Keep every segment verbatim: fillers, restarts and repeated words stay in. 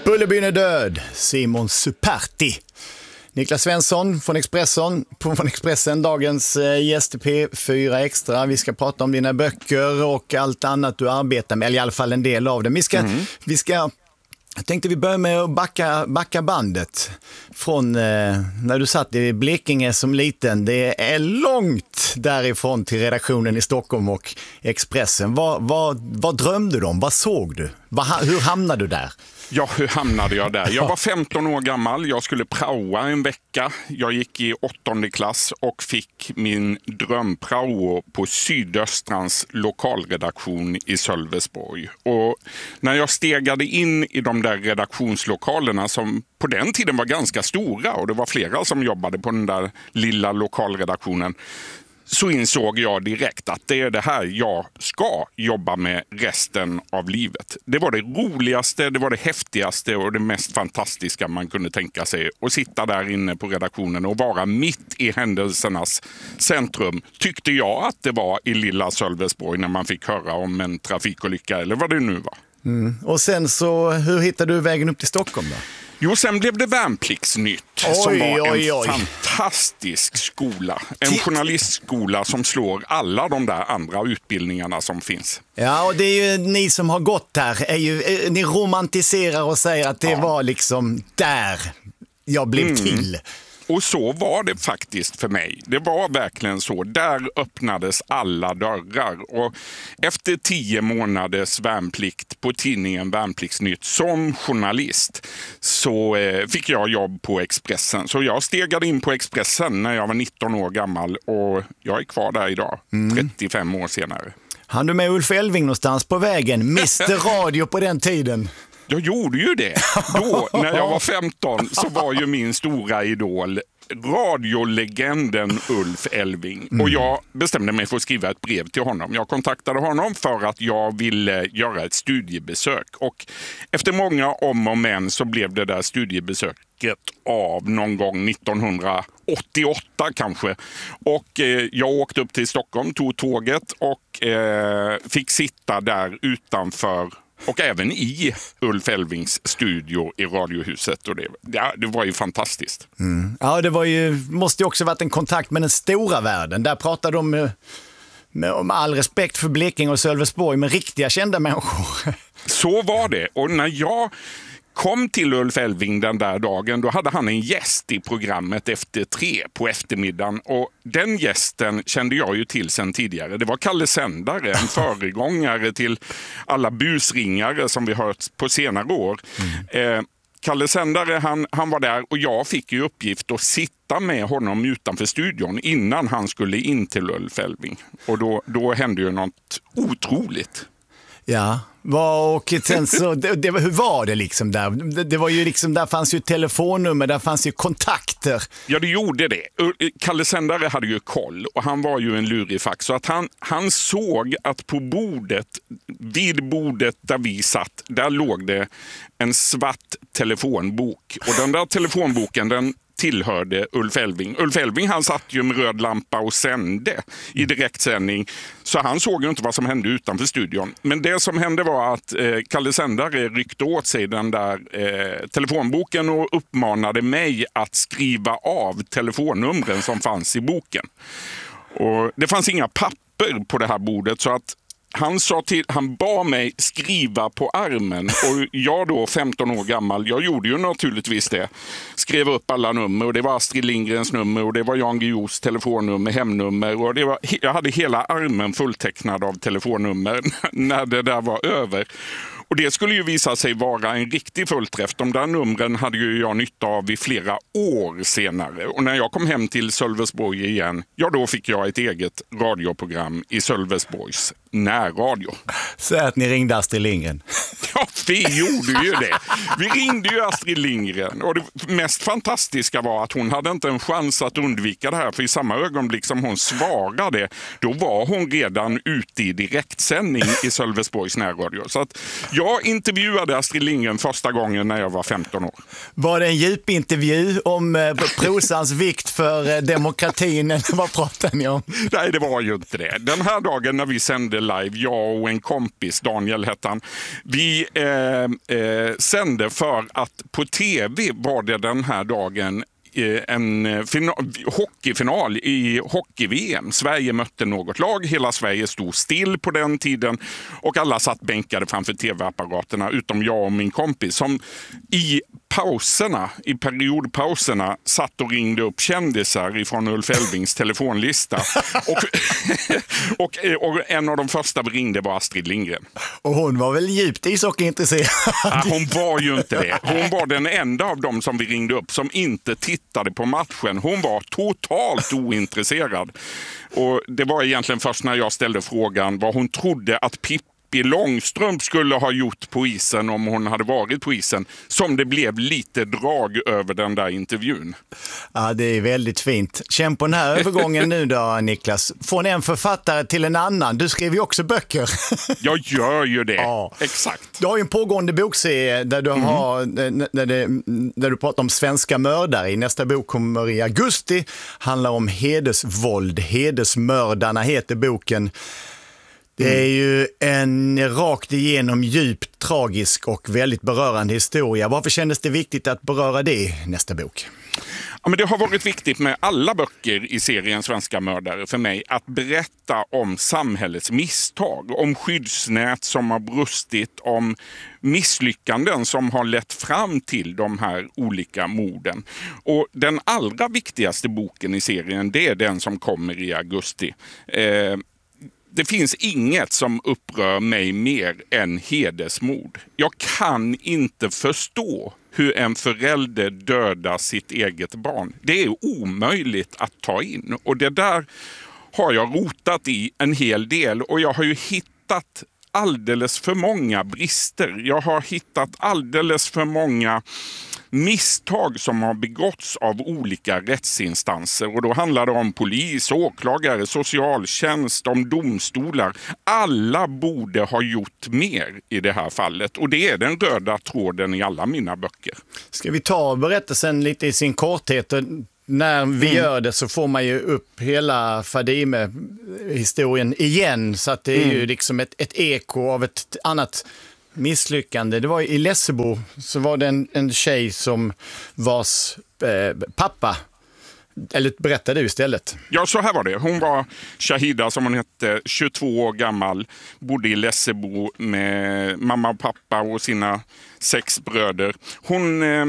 Bullerbyn är död, Simon Superti. Niklas Svensson från Expressen, från Expressen, dagens gäst i P fyra Extra. Vi ska prata om dina böcker och allt annat du arbetar med, eller i alla fall en del av det. Vi ska, mm. vi ska, jag tänkte vi börjar med att backa, backa bandet från eh, när du satt i Blekinge som liten. Det är långt därifrån till redaktionen i Stockholm och Expressen. Vad, vad, vad drömde du om? Vad såg du? Vad, hur hamnade du där? Ja, hur hamnade jag där? Jag var femton år gammal, jag skulle praoa en vecka. Jag gick i åttonde klass och fick min drömprao på Sydöstrans lokalredaktion i Sölvesborg. Och när jag stegade in i de där redaktionslokalerna som på den tiden var ganska stora och det var flera som jobbade på den där lilla lokalredaktionen, så insåg jag direkt att det är det här jag ska jobba med resten av livet. Det var det roligaste, det var det häftigaste och det mest fantastiska man kunde tänka sig. Att sitta där inne på redaktionen och vara mitt i händelsernas centrum, tyckte jag att det var i lilla Sölvesborg när man fick höra om en trafikolycka eller vad det nu var. Mm. Och sen så, hur hittade du vägen upp till Stockholm då? Jo, sen blev det Värnpliktsnytt oj, som var oj, en oj. fantastisk skola. En journalistskola som slår alla de där andra utbildningarna som finns. Ja, och det är ju ni som har gått där. Är ju, är, ni romantiserar och säger att det ja. var liksom där jag blev mm. till. Och så var det faktiskt för mig. Det var verkligen så. Där öppnades alla dörrar. Och efter tio månaders värnplikt på tidningen Värnpliktsnytt som journalist så eh, fick jag jobb på Expressen. Så jag stegade in på Expressen när jag var nitton år gammal och jag är kvar där idag, mm. trettiofem år senare. Han du med Ulf Elving någonstans på vägen? mister Radio på den tiden. Jag gjorde ju det. Då, när jag var femton, så var ju min stora idol radiolegenden Ulf Elving. Mm. Och jag bestämde mig för att skriva ett brev till honom. Jag kontaktade honom för att jag ville göra ett studiebesök. Och efter många om och men så blev det där studiebesöket av någon gång nittonhundraåttioåtta kanske. Och eh, jag åkte upp till Stockholm, tog tåget och eh, fick sitta där utanför och även i Ulf Elvings studio i Radiohuset. Och det, ja, det var ju fantastiskt. Mm. Ja, det var ju, måste ju också varit en kontakt med den stora världen. Där pratade de med, med, med all respekt för Blekinge och Sölvesborg med riktiga kända människor. Så var det. Och när jag kom till Ulf Elving den där dagen, då hade han en gäst i programmet efter tre på eftermiddagen. Och den gästen kände jag ju till sedan tidigare. Det var Kalle Sändare, en föregångare till alla busringare som vi hört på senare år. Mm. Eh, Kalle Sändare, han, han var där och jag fick ju uppgift att sitta med honom utanför studion innan han skulle in till Ulf Elving. Och då, då hände ju något otroligt. Ja, och sen så, det, det, hur var det liksom där? Det, det var ju liksom, där fanns ju telefonnummer, där fanns ju kontakter. Ja, det gjorde det. Kalle Sändare hade ju koll och han var ju en lurifax. Så att han, han såg att på bordet, vid bordet där vi satt, där låg det en svart telefonbok. Och den där telefonboken, den tillhörde Ulf Elving. Ulf Elving, han satt ju med röd lampa och sände i direktsändning. Så han såg ju inte vad som hände utanför studion. Men det som hände var att eh, Kalle Sändare ryckte åt sig den där eh, telefonboken och uppmanade mig att skriva av telefonnumren som fanns i boken. Och det fanns inga papper på det här bordet så att Han, sa till, han bad mig skriva på armen och jag då femton år gammal, jag gjorde ju naturligtvis det. Skrev upp alla nummer och det var Astrid Lindgrens nummer och det var Jan Guillous telefonnummer, hemnummer och det var, jag hade hela armen fulltecknad av telefonnummer när det där var över. Och det skulle ju visa sig vara en riktig fullträff. De där numren hade ju jag nytta av i flera år senare. Och när jag kom hem till Sölvesborg igen, ja då fick jag ett eget radioprogram i Sölvesborgs närradio. Så att ni ringde Astrid Lindgren? Ja, vi gjorde ju det. Vi ringde ju Astrid Lindgren. Och det mest fantastiska var att hon hade inte en chans att undvika det här. För i samma ögonblick som hon svarade, då var hon redan ute i direktsändning i Sölvesborgs närradio. Så att jag intervjuade Astrid Lindgren första gången när jag var femton år. Var det en djup intervju om eh, prosans vikt för eh, demokratin eller vad pratade ni om? Nej, det var ju inte det. Den här dagen när vi sände sände live, jag och en kompis, Daniel hette han. Vi eh, eh, sände för att på tv var det den här dagen en final, hockeyfinal i hockey-V M. Sverige mötte något lag, hela Sverige stod still på den tiden och alla satt bänkade framför tv-apparaterna utom jag och min kompis som i pauserna, i periodpauserna satt och ringde upp kändisar ifrån Ulf Elvings telefonlista. och, och, och en av de första vi ringde var Astrid Lindgren. Och hon var väl djupt ishockeyintresserad? Ja, hon var ju inte det. Hon var den enda av dem som vi ringde upp som inte tittade på matchen. Hon var totalt ointresserad. Och det var egentligen först när jag ställde frågan vad hon trodde att Pippi Långstrump skulle ha gjort på isen om hon hade varit på isen som det blev lite drag över den där intervjun. Ja, det är väldigt fint. Känn på den här övergången nu då, Niklas. Från en författare till en annan. Du skriver ju också böcker. Jag gör ju det. Ja. Exakt. Du har ju en pågående bokserie där du, mm. har, där, det, där du pratar om svenska mördare. I nästa bok kommer i augusti. Handlar om hedersvåld. Hedersmördarna heter boken. Det är ju en rakt igenom djupt tragisk och väldigt berörande historia. Varför kändes det viktigt att beröra det i nästa bok? Ja, men det har varit viktigt med alla böcker i serien Svenska mördare för mig att berätta om samhällets misstag, om skyddsnät som har brustit, om misslyckanden som har lett fram till de här olika morden. Och den allra viktigaste boken i serien, det är den som kommer i augusti. Eh, Det finns inget som upprör mig mer än hedersmord. Jag kan inte förstå hur en förälder dödar sitt eget barn. Det är omöjligt att ta in. Och det där har jag rotat i en hel del. Och jag har ju hittat alldeles för många brister. Jag har hittat alldeles för många misstag som har begåtts av olika rättsinstanser. Och då handlar det om polis, åklagare, socialtjänst, om domstolar. Alla borde ha gjort mer i det här fallet. Och det är den röda tråden i alla mina böcker. Ska vi ta berättelsen lite i sin korthet? När vi mm. gör det så får man ju upp hela Fadime-historien igen. Så att det är mm. ju liksom ett, ett eko av ett annat misslyckande. Det var i Lessebo så var det en, en tjej som vars eh, pappa, eller berättade du istället? Ja, så här var det. Hon var Shahida som hon hette, tjugotvå år gammal, bodde i Lessebo med mamma och pappa och sina sex bröder. Hon eh,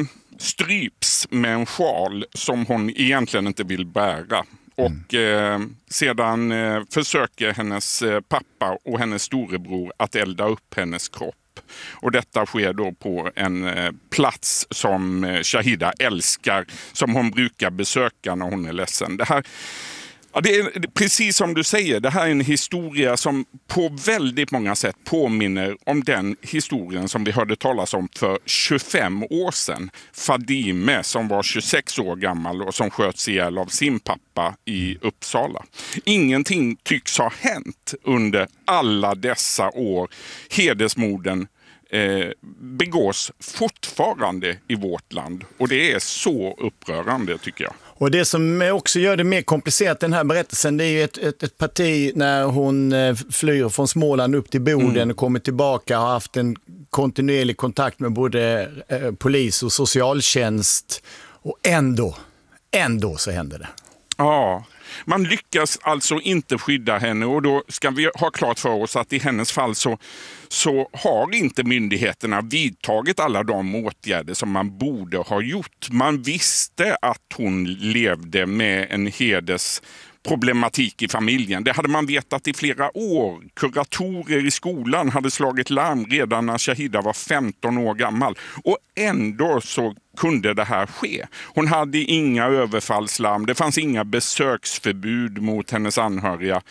stryps med en sjal som hon egentligen inte vill bära. Och eh, sedan eh, försöker hennes eh, pappa och hennes storebror att elda upp hennes kropp. Och detta sker då på en eh, plats som eh, Shahida älskar, som hon brukar besöka när hon är ledsen. Det här, ja, det är precis som du säger, det här är en historia som på väldigt många sätt påminner om den historien som vi hörde talas om för tjugofem år sedan. Fadime som var tjugosex år gammal och som sköts ihjäl av sin pappa i Uppsala. Ingenting tycks ha hänt under alla dessa år. Hedersmorden eh, begås fortfarande i vårt land och det är så upprörande tycker jag. Och det som också gör det mer komplicerat den här berättelsen, det är ju ett, ett, ett parti när hon flyr från Småland upp till Boden mm. och kommer tillbaka och har haft en kontinuerlig kontakt med både eh, polis och socialtjänst och ändå, ändå så händer det. Ja, man lyckas alltså inte skydda henne och då ska vi ha klart för oss att i hennes fall så, så har inte myndigheterna vidtagit alla de åtgärder som man borde ha gjort. Man visste att hon levde med en hedersproblematik i familjen. Det hade man vetat i flera år. Kuratorer i skolan hade slagit larm redan när Shahida var femton år gammal. Och ändå så kunde det här ske. Hon hade inga överfallslarm. Det fanns inga besöksförbud mot hennes anhöriga.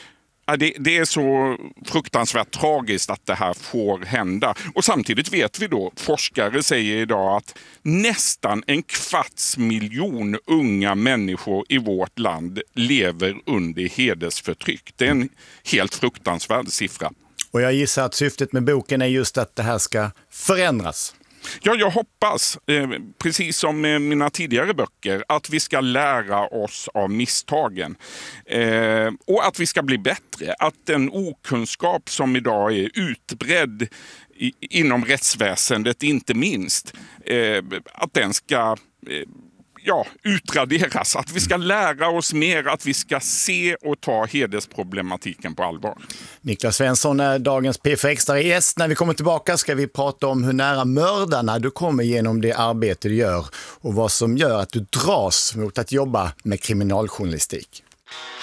Det, det är så fruktansvärt tragiskt att det här får hända. Och samtidigt vet vi då, forskare säger idag att nästan en kvarts miljon unga människor i vårt land lever under hedersförtryck. Det är en helt fruktansvärd siffra. Och jag gissar att syftet med boken är just att det här ska förändras. Ja, jag hoppas, eh, precis som med mina tidigare böcker, att vi ska lära oss av misstagen. Eh, och att vi ska bli bättre. Att den okunskap som idag är utbredd i, inom rättsväsendet, inte minst, eh, att den ska... Eh, Ja, utraderas. Att vi ska lära oss mer, att vi ska se och ta hedersproblematiken på allvar. Niklas Svensson är dagens P fyra Extra-gäst. När vi kommer tillbaka ska vi prata om hur nära mördarna du kommer genom det arbete du gör och vad som gör att du dras mot att jobba med kriminaljournalistik.